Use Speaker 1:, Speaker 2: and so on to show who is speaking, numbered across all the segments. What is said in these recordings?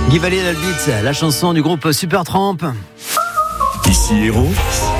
Speaker 1: Guy Valier Beats, la chanson du groupe Supertramp.
Speaker 2: Ici Héros.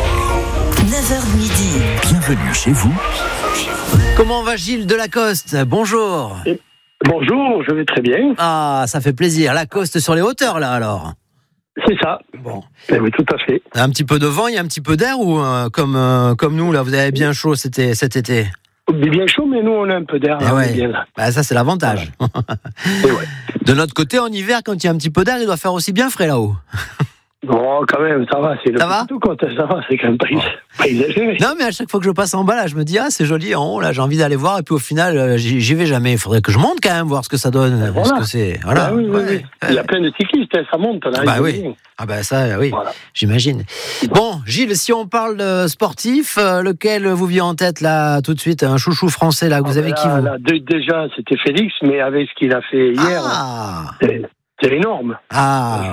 Speaker 3: 9h midi.
Speaker 2: Bienvenue chez vous.
Speaker 1: Comment va Gilles Delacoste? Bonjour.
Speaker 4: Bonjour, je vais très bien.
Speaker 1: Ah, ça fait plaisir. Lacoste sur les hauteurs, là, alors.
Speaker 4: C'est ça.
Speaker 1: Bon.
Speaker 4: Oui, tout à fait.
Speaker 1: Un petit peu de vent, il y a un petit peu d'air ou comme nous, là, vous avez bien chaud cet été?
Speaker 4: Bien chaud, mais nous, on a un peu d'air.
Speaker 1: Ouais.
Speaker 4: Bien là.
Speaker 1: Bah, ça, c'est l'avantage.
Speaker 4: Et ouais.
Speaker 1: De notre côté, en hiver, quand il y a un petit peu d'air, il doit faire aussi bien frais là-haut.
Speaker 4: Bon, quand même, ça va. C'est
Speaker 1: Ça va
Speaker 4: tout quand ça va, c'est quand même pas exagéré.
Speaker 1: Non, mais à chaque fois que je passe en bas, là, je me dis, ah, c'est joli en haut, là, j'ai envie d'aller voir. Et puis au final, j'y vais jamais. Il faudrait que je monte quand même, voir ce que ça donne.
Speaker 4: Voilà.
Speaker 1: Ce que c'est. Voilà.
Speaker 4: Ah, oui. Il y a plein de cyclistes, ça monte. Là,
Speaker 1: Bah oui. Ah bah ça, oui, voilà. J'imagine. Bon, Gilles, si on parle de sportif, lequel vous vient en tête là tout de suite? Un chouchou français là, vous avez qui vous?
Speaker 4: Déjà, c'était Félix, mais avec ce qu'il a fait hier, c'est énorme.
Speaker 1: Ah.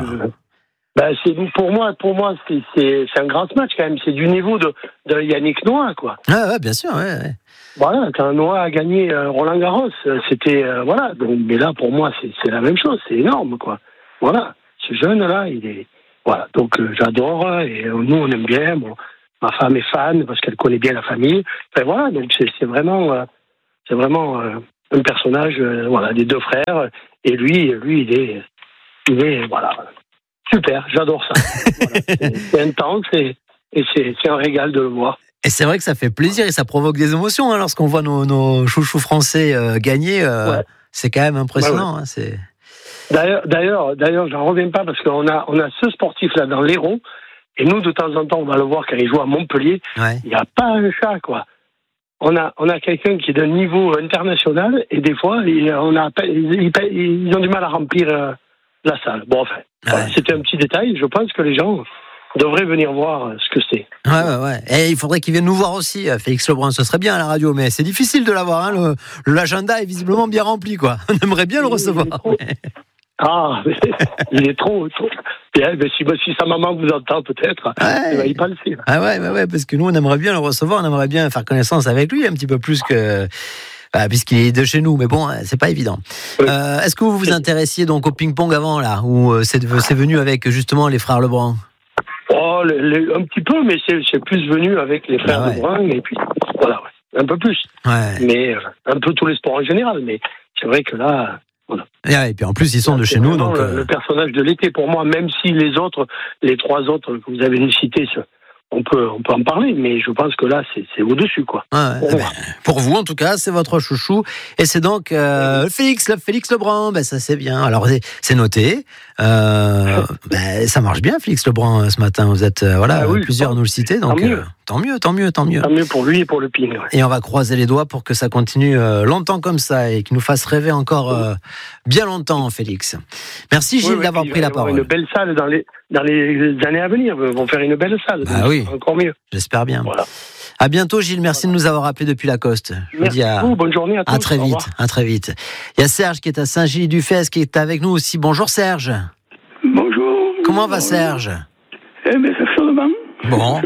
Speaker 4: Pour moi, c'est un grand match quand même. C'est du niveau de Yannick Noah, quoi.
Speaker 1: Ouais, bien sûr, ouais.
Speaker 4: Voilà, quand Noah a gagné Roland Garros, c'était voilà. Donc, mais là, pour moi, c'est la même chose. C'est énorme, quoi. Voilà, ce jeune-là, il est voilà. Donc j'adore et nous on aime bien. Bon, ma femme est fan parce qu'elle connaît bien la famille. Enfin, voilà, donc c'est vraiment un personnage voilà des deux frères. Et lui, il est voilà. Super, j'adore ça. Voilà. C'est intense et c'est un régal de le voir.
Speaker 1: Et c'est vrai que ça fait plaisir et ça provoque des émotions hein, lorsqu'on voit nos chouchous français gagner. Ouais. C'est quand même impressionnant. Ouais. Hein, c'est...
Speaker 4: D'ailleurs, j'en reviens pas parce qu'on a ce sportif-là dans l'Hérault et nous, de temps en temps, on va le voir quand il joue à Montpellier. Ouais. Il n'y a pas un chat, quoi. On a quelqu'un qui est d'un niveau international et des fois, ils ont du mal à remplir la salle. Bon, enfin, voilà, c'était un petit détail. Je pense que les gens devraient venir voir ce que c'est.
Speaker 1: Ouais. Et il faudrait qu'il vienne nous voir aussi, Félix Lebrun. Ce serait bien à la radio, mais c'est difficile de l'avoir. Hein. L'agenda est visiblement bien rempli, quoi. On aimerait bien le recevoir.
Speaker 4: Il est trop. Si sa maman vous entend, peut-être, il va le faire.
Speaker 1: Ah ouais, parce que nous, on aimerait bien le recevoir. On aimerait bien faire connaissance avec lui un petit peu plus que... puisqu'il est de chez nous, mais bon, c'est pas évident. Oui. Est-ce que vous vous intéressiez donc au ping-pong avant, là, ou c'est venu avec justement les frères Lebrun?
Speaker 4: Un petit peu, mais c'est plus venu avec les frères Lebrun, et puis voilà, un peu plus. Ouais. Mais un peu tous les sports en général, mais c'est vrai que là, voilà.
Speaker 1: Et puis en plus, ils sont de chez nous, donc.
Speaker 4: Le personnage de l'été pour moi, même si les trois autres que vous avez cités, on peut en parler, mais je pense que là, c'est au-dessus, quoi.
Speaker 1: Pour vous, en tout cas, c'est votre chouchou. Et c'est donc Félix Lebrun. Ça, c'est bien. Alors, c'est noté. Ça marche bien, Félix Lebrun, ce matin. Vous êtes, plusieurs nous le citer. Donc, tant mieux.
Speaker 4: Tant mieux pour lui et pour le ping. Ouais.
Speaker 1: Et on va croiser les doigts pour que ça continue longtemps comme ça et qu'il nous fasse rêver encore bien longtemps, Félix. Merci, Gilles, d'avoir pris la parole.
Speaker 4: Une belle salle dans les années à venir. Ils vont faire une belle salle.
Speaker 1: Oui.
Speaker 4: Encore mieux.
Speaker 1: J'espère bien.
Speaker 4: Voilà.
Speaker 1: À bientôt, Gilles. Merci de nous avoir appelés depuis Lacoste. Je vous dis
Speaker 4: bonne journée à tous.
Speaker 1: À très vite. Il y a Serge qui est à Saint-Gilles-du-Fès qui est avec nous aussi. Bonjour, Serge.
Speaker 5: Bonjour.
Speaker 1: Comment va Serge?
Speaker 5: Ça fait chaudement.
Speaker 1: Bon.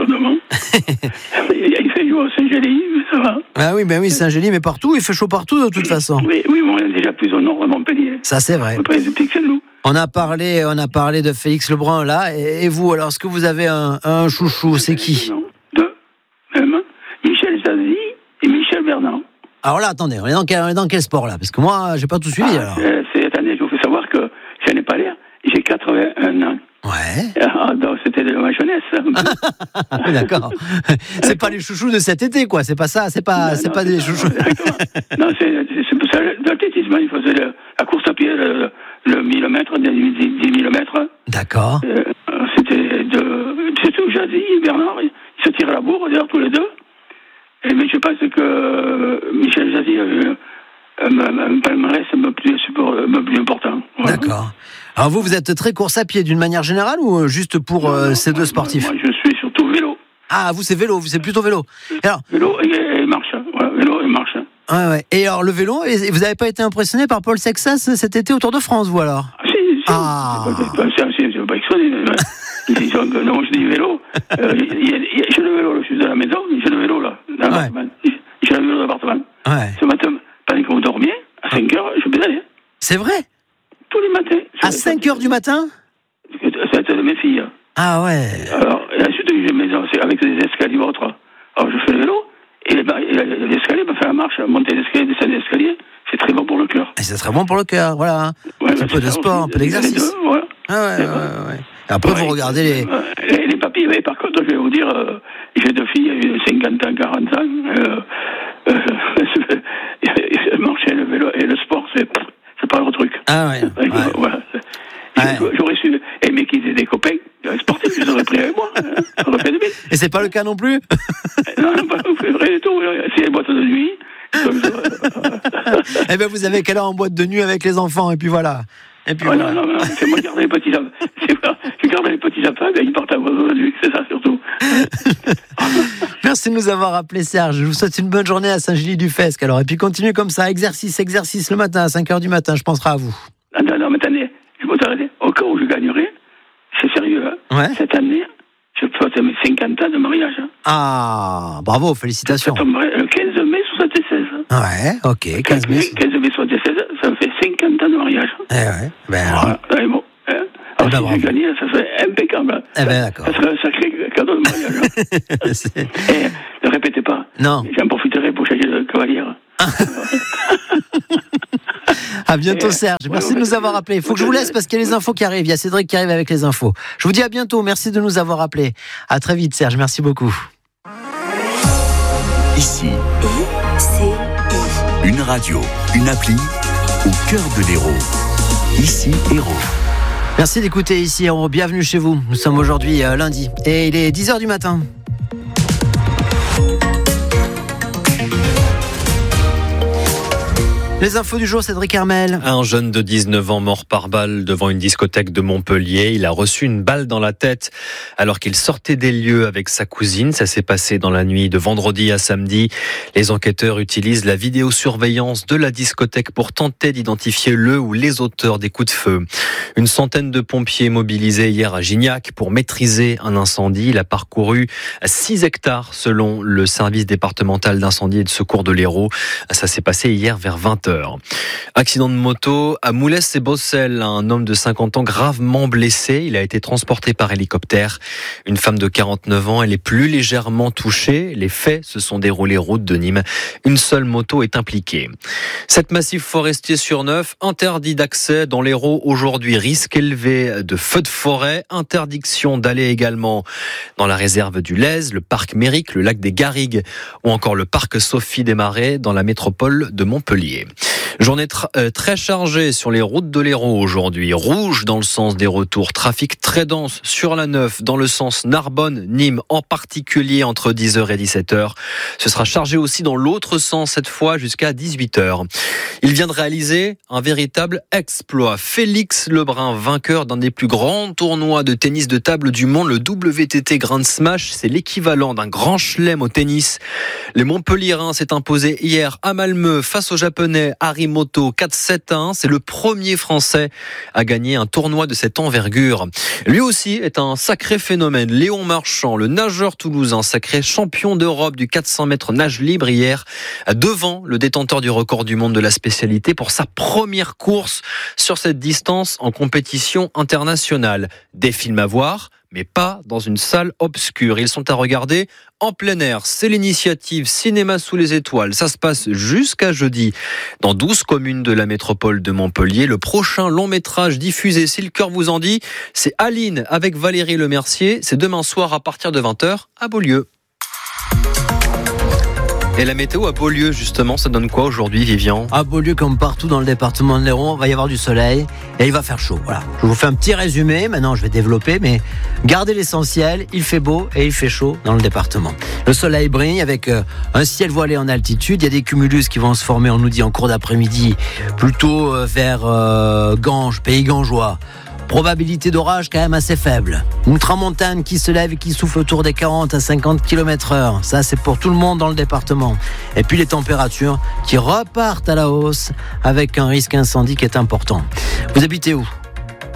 Speaker 5: Il fait chaud à Saint-Gély, mais ça va.
Speaker 1: Ah oui, Saint-Gély, mais partout, il fait chaud partout de toute façon.
Speaker 5: Oui, on est déjà plus au nord de Montpellier.
Speaker 1: Ça, c'est vrai. On a parlé de Félix Lebrun, là, et vous, alors, est-ce que vous avez un chouchou, c'est qui?
Speaker 5: Deux, même, Michel Zazie et Michel Bernard.
Speaker 1: Alors là, attendez, on est dans quel sport, là? Parce que moi, j'ai pas tout suivi, alors.
Speaker 5: Cette année, je vous fais savoir que je n'ai pas l'air, j'ai 81 ans.
Speaker 1: Ouais.
Speaker 5: Donc c'était de ma jeunesse.
Speaker 1: D'accord. C'est pas les chouchous de cet été, quoi. C'est pas ça. C'est pas des chouchous.
Speaker 5: Non, c'est pour ça. L'athlétisme, il faisait la course à pied, le 1000 mètres, 10 000 mètres.
Speaker 1: D'accord.
Speaker 5: C'était tout Jazzy et Bernard. Ils se tiraient la bourre, d'ailleurs, tous les deux. Mais je pense que Michel Jazzy a eu un palmarès un peu plus important. Voilà.
Speaker 1: D'accord. Alors vous êtes très course à pied d'une manière générale ou juste pour ces deux sportifs?
Speaker 5: Moi, je suis surtout vélo.
Speaker 1: Ah, vous c'est vélo, c'est plutôt vélo. Alors,
Speaker 5: vélo et marche. Voilà, vélo et marche.
Speaker 1: Ouais. Et alors le vélo, vous n'avez pas été impressionné par Paul Sexas cet été au Tour de France, vous alors?
Speaker 5: Si. C'est pas extraordinaire. Non, je dis vélo. J'ai le vélo, je suis à la maison, j'ai le vélo là, dans l'appartement. J'ai le vélo d'appartement. Ce matin, pendant que vous dormiez, à 5 heures, je pédalais.
Speaker 1: C'est vrai?
Speaker 5: tous les matins.
Speaker 1: À 5h du matin?
Speaker 5: C'est de mes filles.
Speaker 1: Ah ouais.
Speaker 5: Alors, et ensuite, j'ai mes avec des escaliers autres. Alors, je fais le vélo, et l'escalier m'a fait la marche, monter l'escalier, descendre l'escalier. C'est très bon pour le cœur.
Speaker 1: Et c'est très bon pour le cœur, voilà.
Speaker 5: Ouais,
Speaker 1: un peu de sport, un peu d'exercice.
Speaker 5: Voilà.
Speaker 1: Ah ouais. Et après, vous regardez
Speaker 5: les papilles, mais par contre, je vais vous dire, j'ai 2 filles, 50 ans, 40 ans. Marcher, le vélo et le sport, c'est pas leur truc.
Speaker 1: Ah ouais.
Speaker 5: Voilà. J'aurais su aimer qu'ils aient des copains sportifs, je les aurais pris avec moi. Ça aurait fait du bien.
Speaker 1: Et c'est pas le cas non plus?
Speaker 5: Non, pas vrai du tout. C'est les boîtes de nuit.
Speaker 1: Eh bien, vous avez qu'à aller en boîte de nuit avec les enfants, et puis voilà. Et puis
Speaker 5: voilà. Non, c'est moi qui garde les petits enfants. Je garde les petits enfants, mais ils partent en boîte de nuit, c'est ça surtout.
Speaker 1: Merci de nous avoir appelé, Serge. Je vous souhaite une bonne journée à Saint-Gilles-du-Fesque. Alors, et puis continuez comme ça, exercice le matin, à 5h du matin, je penserai à vous.
Speaker 5: Non, mais attendez, je peux t'arrêter. Au cas où je gagnerai, c'est sérieux, hein.
Speaker 1: Ouais.
Speaker 5: Cette année, je fête mes 50 ans de mariage. Hein.
Speaker 1: Ah, bravo, félicitations.
Speaker 5: Ça tomberait le 15 mai 76.
Speaker 1: Ouais, ok, 15 mai.
Speaker 5: 15 mai 76, ça me fait 50 ans de mariage.
Speaker 1: Eh ouais, ben alors.
Speaker 5: Voilà, bon, hein. Alors, si j'ai gagné, ça serait impeccable.
Speaker 1: Eh ben d'accord.
Speaker 5: Ça serait un sacré cadeau de mariage. Et ne répétez pas.
Speaker 1: Non.
Speaker 5: J'en profiterai pour changer de cavalière.
Speaker 1: À bientôt, Serge. Merci de nous avoir appelés. Il faut que je vous laisse parce qu'il y a les infos qui arrivent. Il y a Cédric qui arrive avec les infos. Je vous dis à bientôt. Merci de nous avoir appelés. À très vite, Serge. Merci beaucoup.
Speaker 2: Ici, une radio, une appli au cœur de l'Hérault. Ici, Hérault.
Speaker 1: Merci d'écouter Ici Hérault. Bienvenue chez vous. Nous sommes aujourd'hui lundi et il est 10h du matin. Les infos du jour, Cédric Hermel.
Speaker 6: Un jeune de 19 ans mort par balle devant une discothèque de Montpellier. Il a reçu une balle dans la tête alors qu'il sortait des lieux avec sa cousine. Ça s'est passé dans la nuit de vendredi à samedi. Les enquêteurs utilisent la vidéosurveillance de la discothèque pour tenter d'identifier le ou les auteurs des coups de feu. Une centaine de pompiers mobilisés hier à Gignac pour maîtriser un incendie. Il a parcouru 6 hectares selon le service départemental d'incendie et de secours de l'Hérault. Ça s'est passé hier vers 20h. Accident de moto à Moulès-et-Bossel. Un homme de 50 ans gravement blessé. Il a été transporté par hélicoptère. Une femme de 49 ans, elle est plus légèrement touchée. Les faits se sont déroulés route de Nîmes. Une seule moto est impliquée. Cet massif forestier sur Neuf, interdit d'accès dans l'Hérault aujourd'hui. Risque élevé de feux de forêt. Interdiction d'aller également dans la réserve du Lez, le parc Méric, le lac des Garrigues ou encore le parc Sophie des Marais dans la métropole de Montpellier. Journée très chargée sur les routes de l'Hérault aujourd'hui. Rouge dans le sens des retours. Trafic très dense sur la 9 dans le sens Narbonne-Nîmes, en particulier entre 10h et 17h. Ce sera chargé aussi dans l'autre sens cette fois jusqu'à 18h. Il vient de réaliser un véritable exploit. Félix Lebrun, vainqueur d'un des plus grands tournois de tennis de table du monde, le WTT Grand Smash. C'est l'équivalent d'un grand chelem au tennis. Les Montpelliérains s'est imposé hier à Malmö face aux Japonais Harimoto 4-7-1. C'est le premier Français à gagner un tournoi de cette envergure. Lui aussi est un sacré phénomène. Léon Marchand, le nageur toulousain, sacré champion d'Europe du 400 mètres nage libre hier, devant le détenteur du record du monde de la spécialité pour sa première course sur cette distance en compétition internationale. Des films à voir, mais pas dans une salle obscure. Ils sont à regarder en plein air. C'est l'initiative Cinéma sous les étoiles. Ça se passe jusqu'à jeudi dans 12 communes de la métropole de Montpellier. Le prochain long métrage diffusé, si le cœur vous en dit, c'est Aline avec Valérie Lemercier. C'est demain soir à partir de 20h à Beaulieu. Et la météo à Beaulieu, justement, ça donne quoi aujourd'hui, Vivian ?
Speaker 1: À Beaulieu, comme partout dans le département de l'Hérault, il va y avoir du soleil et il va faire chaud. Voilà. Je vous fais un petit résumé. Maintenant, je vais développer, mais gardez l'essentiel. Il fait beau et il fait chaud dans le département. Le soleil brille avec un ciel voilé en altitude. Il y a des cumulus qui vont se former, on nous dit, en cours d'après-midi, plutôt vers Ganges, pays gangeois. Probabilité d'orage quand même assez faible. Une tramontane qui se lève et qui souffle autour des 40 à 50 km/h. Ça, c'est pour tout le monde dans le département. Et puis les températures qui repartent à la hausse avec un risque incendie qui est important. Vous habitez où ?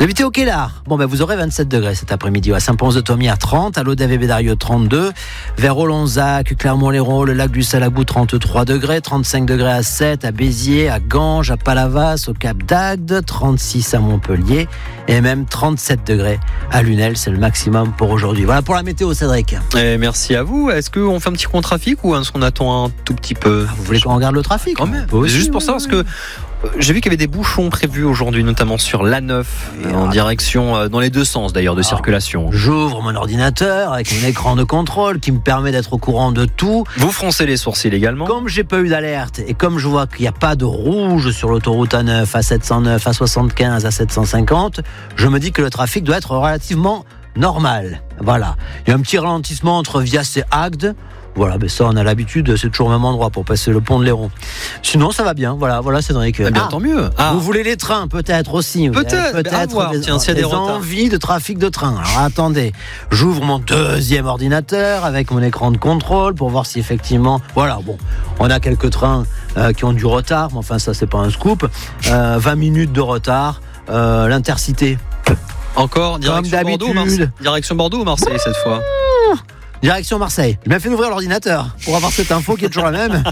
Speaker 1: Vous habitez au Kellar. Bon, vous aurez 27 degrés cet après-midi. À Saint-Pons-de-Thomy à 30, à Lodève-Bédarieux 32, vers Olonzac, Clermont-Lérault, le lac du Salagou 33 degrés, 35 degrés à 7, à Béziers, à Ganges, à Palavas, au Cap d'Agde, 36 à Montpellier et même 37 degrés à Lunel. C'est le maximum pour aujourd'hui. Voilà pour la météo, Cédric.
Speaker 6: Et merci à vous. Est-ce qu'on fait un petit trafic ou est-ce qu'on attend un tout petit peu?
Speaker 1: Vous voulez qu'on regarde le trafic?
Speaker 6: Quand même. Juste pour ça, parce que j'ai vu qu'il y avait des bouchons prévus aujourd'hui, notamment sur l'A9, en direction, dans les deux sens d'ailleurs, de circulation.
Speaker 1: J'ouvre mon ordinateur avec mon écran de contrôle qui me permet d'être au courant de tout.
Speaker 6: Vous froncez les sourcils également.
Speaker 1: Comme j'ai pas eu d'alerte et comme je vois qu'il n'y a pas de rouge sur l'autoroute A9, A709, A75, A750, je me dis que le trafic doit être relativement normal. Voilà. Il y a un petit ralentissement entre Vias et Agde. Voilà, ça on a l'habitude, c'est toujours au même endroit pour passer le pont de Léron. Sinon ça va bien, voilà Cédric.
Speaker 6: Tant mieux.
Speaker 1: Vous voulez les trains peut-être aussi.
Speaker 6: Peut-être
Speaker 1: des envies de trafic de train. Alors attendez, j'ouvre mon deuxième ordinateur avec mon écran de contrôle pour voir si effectivement, on a quelques trains qui ont du retard, mais enfin ça c'est pas un scoop. 20 minutes de retard, l'Intercité.
Speaker 6: Encore direction Bordeaux ou Marseille cette fois?
Speaker 1: Direction Marseille. J'ai bien fait d'ouvrir l'ordinateur pour avoir cette info qui est toujours la même.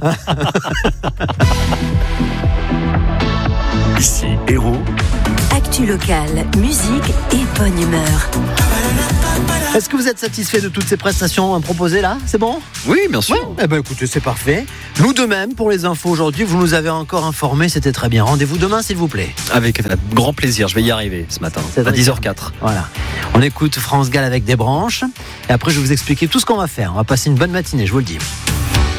Speaker 2: Ici, Héros.
Speaker 3: Actu locale, musique et bonne humeur.
Speaker 1: Est-ce que vous êtes satisfait de toutes ces prestations proposées là? C'est bon?
Speaker 6: Oui, bien sûr.
Speaker 1: Écoutez, c'est parfait. Nous de même, pour les infos aujourd'hui, vous nous avez encore informés, c'était très bien. Rendez-vous demain, s'il vous plaît.
Speaker 6: Avec grand plaisir, je vais y arriver ce matin, à 10h04.
Speaker 1: Voilà. On écoute France Gall avec des branches. Et après, je vais vous expliquer tout ce qu'on va faire. On va passer une bonne matinée, je vous le dis.